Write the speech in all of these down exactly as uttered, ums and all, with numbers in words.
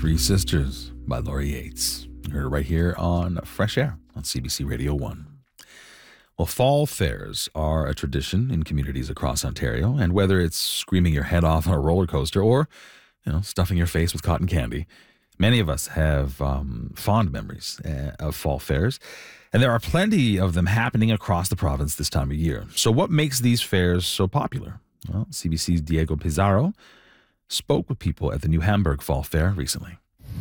Three Sisters by Laurie Yates. You heard it right here on Fresh Air on C B C Radio one. Well, fall fairs are a tradition in communities across Ontario, and whether it's screaming your head off on a roller coaster or, you know, stuffing your face with cotton candy, many of us have um, fond memories uh, of fall fairs, and there are plenty of them happening across the province this time of year. So what makes these fairs so popular? Well, C B C's Diego Pizarro spoke with people at the New Hamburg Fall Fair recently.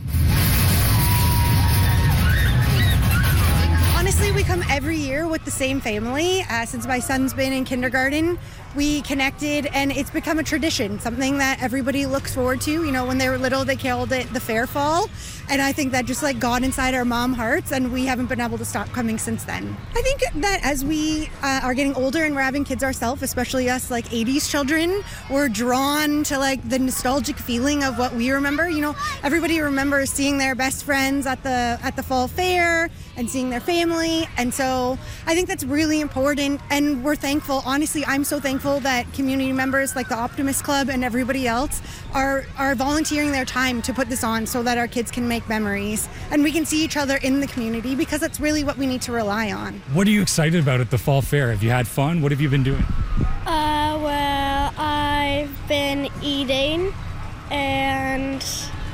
Honestly, we come every year with the same family. Uh, since my son's been in kindergarten, we connected, and it's become a tradition, something that everybody looks forward to. You know, when they were little, they called it the Fair Fall, and I think that just like got inside our mom hearts, and we haven't been able to stop coming since then. I think that as we uh, are getting older and we're having kids ourselves, especially us like eighties children, we're drawn to like the nostalgic feeling of what we remember. You know, everybody remembers seeing their best friends at the at the fall fair and seeing their family, and so I think that's really important, and we're thankful. Honestly, I'm so thankful that community members like the Optimist Club and everybody else are are volunteering their time to put this on so that our kids can make memories and we can see each other in the community, because that's really what we need to rely on. What are you excited about at the fall fair? Have you had fun? What have you been doing? Uh, well, I've been eating, and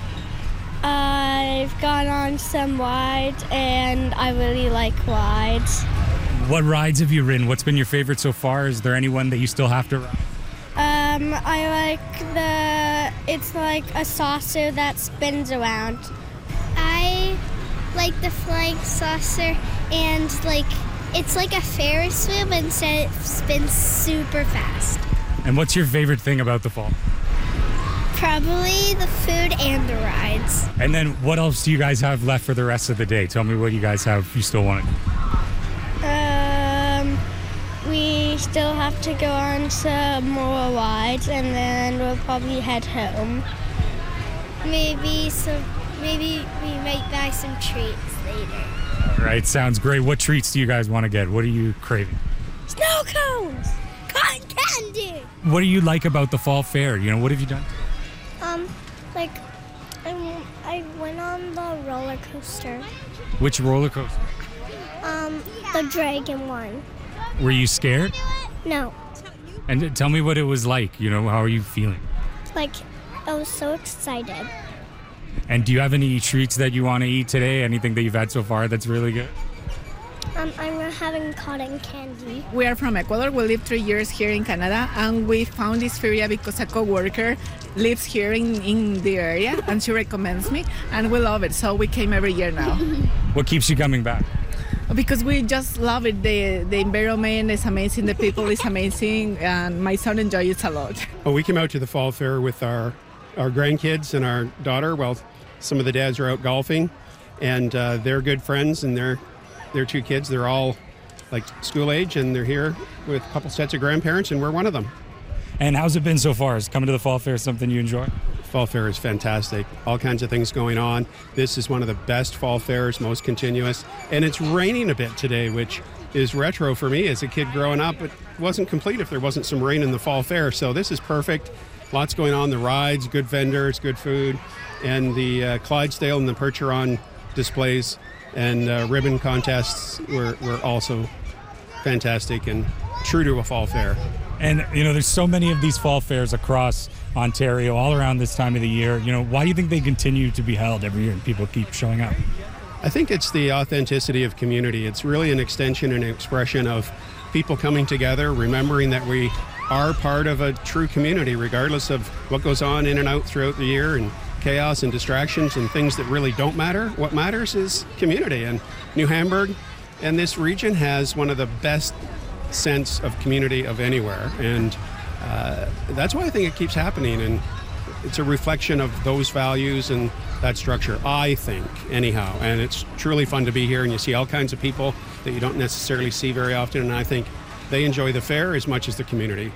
I've gone on some rides, and I really like rides. What rides have you ridden? What's been your favorite so far? Is there anyone that you still have to ride? Um, I like the, it's like a saucer that spins around. I like the flying saucer, and like, it's like a Ferris wheel, but instead it spins super fast. And what's your favorite thing about the fall? Probably the food and the rides. And then what else do you guys have left for the rest of the day? Tell me what you guys have you still want to do. Um, we still have to go on some more rides, and then we'll probably head home. Maybe some, maybe we might buy some treats later. All right, sounds great. What treats do you guys want to get? What are you craving? Snow cones, cotton candy. What do you like about the fall fair? You know, what have you done? Um, like, I, I went on the roller coaster. Which roller coaster? Um, the dragon one. Were you scared? No, And tell me what it was like. You know, how are you feeling? like, I was so excited. And do you have any treats that you want to eat today? Anything that you've had so far that's really good? Um, I'm having cotton candy. We are from Ecuador. We lived three years here in Canada, and we found this feria because a coworker lives here in, in the area, and she recommends me, and we love it. So we came every year now. What keeps you coming back? Because we just love it. The the environment is amazing. The people is amazing, and my son enjoys it a lot. Well, we came out to the fall fair with our our grandkids and our daughter. Well, some of the dads are out golfing, and uh, they're good friends, and they're They're two kids. They're all like school age, and they're here with a couple sets of grandparents, and we're one of them. And how's it been so far? Is coming to the fall fair something you enjoy? Fall fair is fantastic. All kinds of things going on. This is one of the best fall fairs, most continuous. And it's raining a bit today, which is retro for me as a kid growing up. It wasn't complete if there wasn't some rain in the fall fair. So this is perfect. Lots going on. The rides, good vendors, good food. And the uh, Clydesdale and the Percheron displays and uh, ribbon contests were, were also fantastic and true to a fall fair. And, you know, there's so many of these fall fairs across Ontario all around this time of the year. You know, why do you think they continue to be held every year and people keep showing up? I think it's the authenticity of community. It's really an extension and expression of people coming together, remembering that we are part of a true community, regardless of what goes on in and out throughout the year and chaos and distractions and things that really don't matter. What matters is community. And New Hamburg and this region has one of the best sense of community of anywhere. And uh, that's why I think it keeps happening. And it's a reflection of those values and that structure, I think, anyhow. And it's truly fun to be here, and you see all kinds of people that you don't necessarily see very often. And I think they enjoy the fair as much as the community.